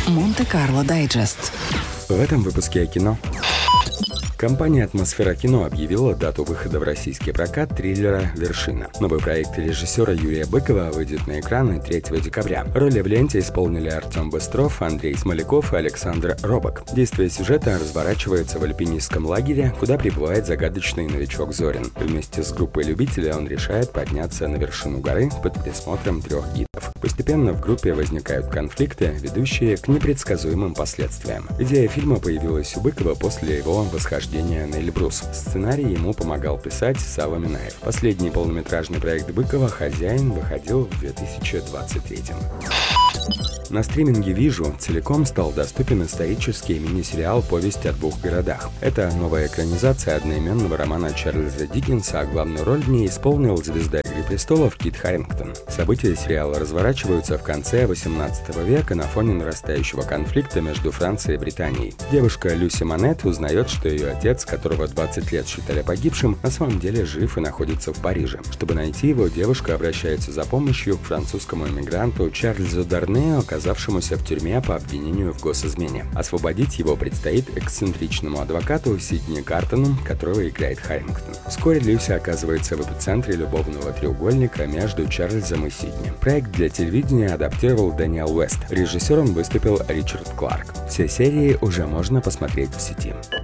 Монте-Карло Дайджест. В этом выпуске о кино. Компания «Атмосфера кино» объявила дату выхода в российский прокат триллера «Вершина». Новый проект режиссера Юрия Быкова выйдет на экраны 3 декабря. Роли в ленте исполнили Артем Быстров, Андрей Смоляков и Александр Робок. Действие сюжета разворачивается в альпинистском лагере, куда прибывает загадочный новичок Зорин. Вместе с группой любителей он решает подняться на вершину горы под присмотром 3 гидов. Постепенно в группе возникают конфликты, ведущие к непредсказуемым последствиям. Идея фильма появилась у Быкова после его восхождения на Эльбрус. Сценарий ему помогал писать Сава Минаев. Последний полнометражный проект Быкова «Хозяин» выходил в 2023. На стриминге Вижу целиком стал доступен исторический мини-сериал «Повесть о двух городах». Это новая экранизация одноименного романа Чарльза Диккенса, а главную роль в ней исполнил звезда «Игры престолов» Кит Харингтон. События сериала разворачиваются в конце 18 века на фоне нарастающего конфликта между Францией и Британией. Девушка Люси Монет узнает, что ее отец, которого 20 лет считали погибшим, на самом деле жив и находится в Париже. Чтобы найти его, девушка обращается за помощью к французскому эмигранту Чарльзу Дарне, оказавшемуся в тюрьме по обвинению в госизмене. Освободить его предстоит эксцентричному адвокату Сидни Картону, которого играет Харингтон. Вскоре Люси оказывается в эпицентре любовного треугольника между Чарльзом и Сидни. Проект для телевидения адаптировал Дэниел Уэст. Режиссером выступил Ричард Кларк. Все серии уже можно посмотреть в сети.